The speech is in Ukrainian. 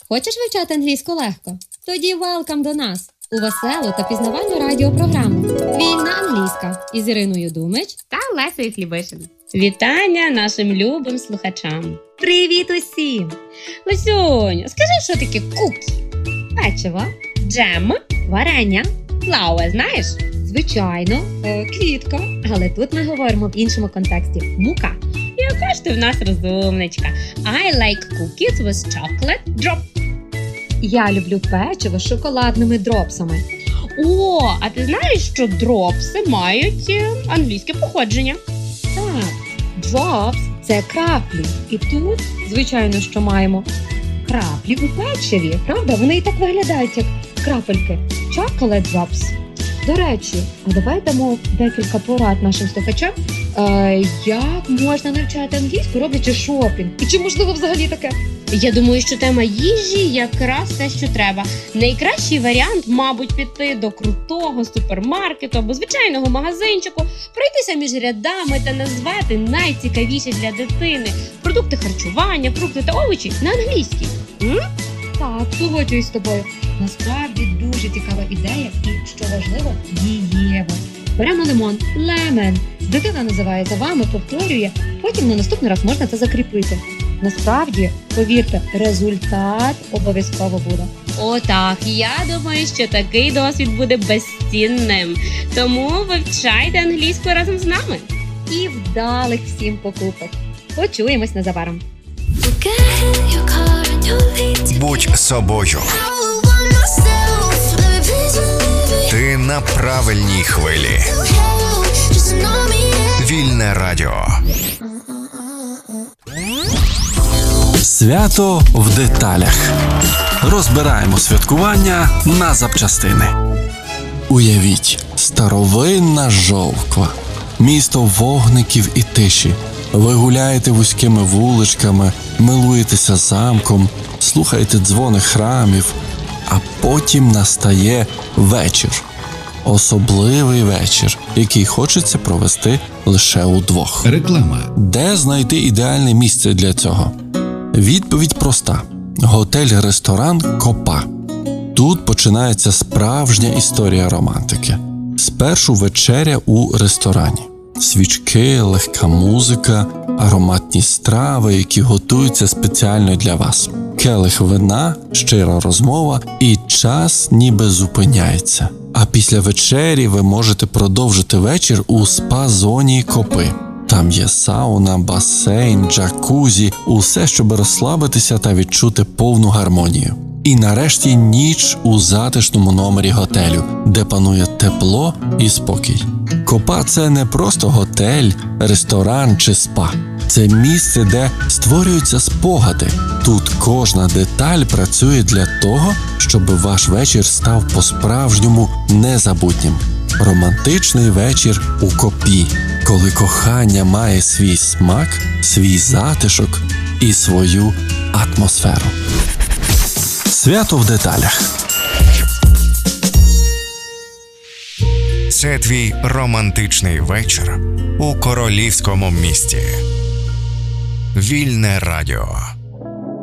Хочеш вивчати англійську легко? Тоді welcome до нас у веселу та пізнавальну радіопрограму «Вільна англійська» із Іриною Думич та Лесею Хлібишин. Вітання нашим любим слухачам. Привіт усім! Лесюню, скажи, що таке кукі? Печиво, Джем, варення, флауа, знаєш? звичайно, квітка. Але тут ми говоримо в іншому контексті – мука. Яка ж ти в нас розумничка. I like cookies with chocolate drop. Я люблю печиво з шоколадними дропсами. О, а ти знаєш, що дропси мають англійське походження? Так, drops – це краплі. І тут, звичайно, що маємо краплі у печиві, правда? Вони і так виглядають, як крапельки. Chocolate drops. До речі, а давай дамо декілька порад нашим слухачам, як можна навчати англійську, роблячи шопінг. І чи можливо взагалі таке? Я думаю, що тема їжі якраз те, що треба. Найкращий варіант, мабуть, піти до крутого супермаркету або звичайного магазинчику, пройтися між рядами та назвати найцікавіші для дитини продукти харчування, фрукти та овочі на англійській. Так, погоджуюсь з тобою. Насправді дуже цікава ідея і, що важливо, дієва. Беремо лимон, lemon. Дитина називає за вами, повторює, потім на наступний раз можна це закріпити. Насправді, повірте, результат обов'язково буде. О, так, я думаю, що такий досвід буде безцінним. Тому вивчайте англійську разом з нами. І вдалих всім покупок. Почуємось незабаром. Будь собою. Ти на правильній хвилі. Вільне радіо. Свято в деталях. Розбираємо святкування на запчастини. Уявіть, старовинна Жовква. Місто вогників і тиші. Ви гуляєте вузькими вуличками, милуєтеся замком, слухаєте дзвони храмів, а потім настає вечір. Особливий вечір, який хочеться провести лише удвох. Реклама. Де знайти ідеальне місце для цього? Відповідь проста. Готель-ресторан «Копа». Тут починається справжня історія романтики. Спершу вечеря у ресторані. Свічки, легка музика, ароматні страви, які готуються спеціально для вас. Келих вина, щира розмова і час ніби зупиняється. А після вечері ви можете продовжити вечір у спа-зоні «Копи». Там є сауна, басейн, джакузі, усе, щоб розслабитися та відчути повну гармонію. І нарешті ніч у затишному номері готелю, де панує тепло і спокій. Копа – це не просто готель, ресторан чи спа. Це місце, де створюються спогади. Тут кожна деталь працює для того, щоб ваш вечір став по-справжньому незабутнім. Романтичний вечір у Копі, коли кохання має свій смак, свій затишок і свою атмосферу. Свято в деталях. Це твій романтичний вечір у королівському місті. Вільне радіо.